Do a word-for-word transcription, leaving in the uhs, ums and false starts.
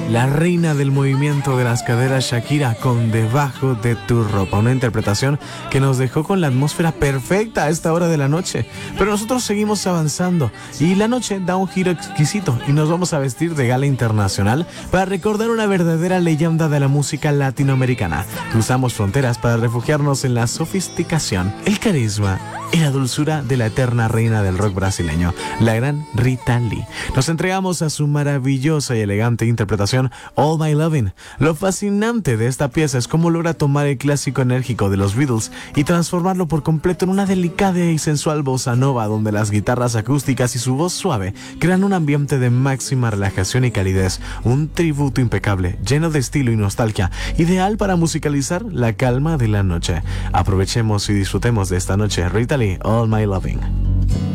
La reina del movimiento de las caderas, Shakira, con Debajo de tu ropa. Una interpretación que nos dejó con la atmósfera perfecta a esta hora de la noche. Pero nosotros seguimos avanzando y la noche da un giro exquisito y nos vamos a vestir de gala internacional para recordar una verdadera leyenda de la música latinoamericana. Cruzamos fronteras para refugiarnos en la sofisticación, el carisma y la dulzura de la eterna reina del rock brasileño, la gran Rita Lee. Nos entregamos a su maravillosa y elegante interpretación All My Lovin'. Lo fascinante de esta pieza es cómo logra tomar el clásico enérgico de los Beatles y transformarlo por completo en una delicada y sensual bossa nova donde las guitarras acústicas y su voz suave crean un ambiente de máxima relajación y calidez, un tributo impecable, lleno de estilo y nostalgia, ideal para musicalizar la calma de la noche. Aprovechemos y disfrutemos de esta noche. Rita Lee, All My Lovin'.